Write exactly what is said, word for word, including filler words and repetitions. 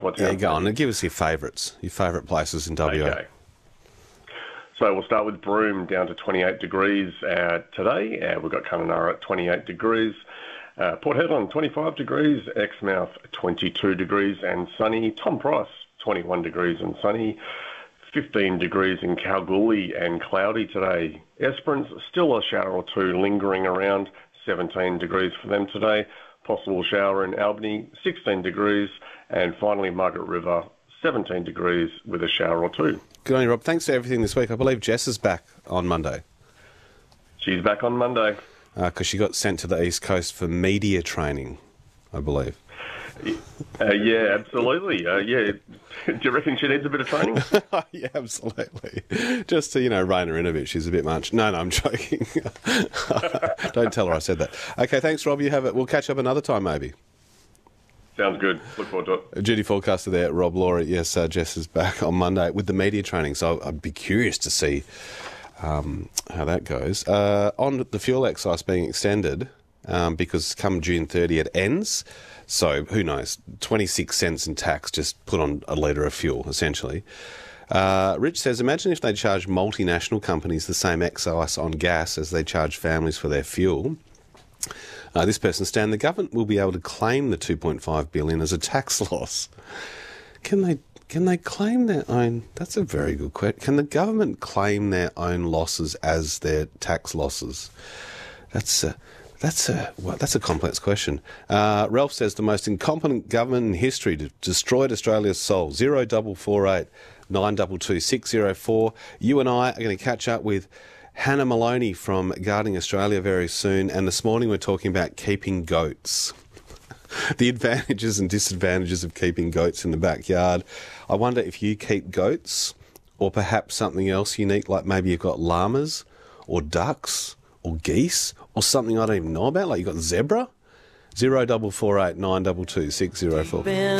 What's Yeah, go on and give us your favourites, your favourite places in W A. Okay. So we'll start with Broome, down to twenty-eight degrees uh, today. Uh, we've got Kununurra at twenty-eight degrees. Uh, Port Hedland, twenty-five degrees. Exmouth, twenty-two degrees and sunny. Tom Price, twenty-one degrees and sunny. fifteen degrees in Kalgoorlie and cloudy today. Esperance, still a shower or two lingering around. seventeen degrees for them today. Possible shower in Albany, sixteen degrees. And finally, Margaret River, seventeen degrees with a shower or two. Good on you, Rob. Thanks for everything this week. I believe Jess is back on Monday. She's back on Monday. Because uh, she got sent to the East Coast for media training, I believe. Uh, yeah, absolutely. Uh, yeah. Do you reckon she needs a bit of training? Yeah, absolutely. Just to, you know, rein her in a bit. She's a bit much. No, no, I'm joking. Don't tell her I said that. Okay, thanks, Rob. You have it. We'll catch up another time, maybe. Sounds good. Look forward to it. Duty forecaster there, Rob Laura. Yes, uh, Jess is back on Monday with the media training, so I'd be curious to see um, how that goes. Uh, on the fuel excise being extended, um, because come June thirtieth it ends, so who knows, twenty-six cents in tax just put on a litre of fuel, essentially. Uh, Rich says, imagine if they charge multinational companies the same excise on gas as they charge families for their fuel. Uh, this person, Stan, the government will be able to claim the two point five billion dollars as a tax loss. Can they can they claim their own? That's a very good question. Can the government claim their own losses as their tax losses? That's a that's a well, that's a complex question. Uh, Ralph says the most incompetent government in history to destroyed Australia's soul. Zero double four eight nine double two six zero four. You and I are going to catch up with Hannah Maloney from Gardening Australia very soon, and this morning we're talking about keeping goats. The advantages and disadvantages of keeping goats in the backyard. I wonder if you keep goats, or perhaps something else unique, like maybe you've got llamas, or ducks, or geese, or something I don't even know about, like you've got zebra. Zero double four eight nine double two six zero four.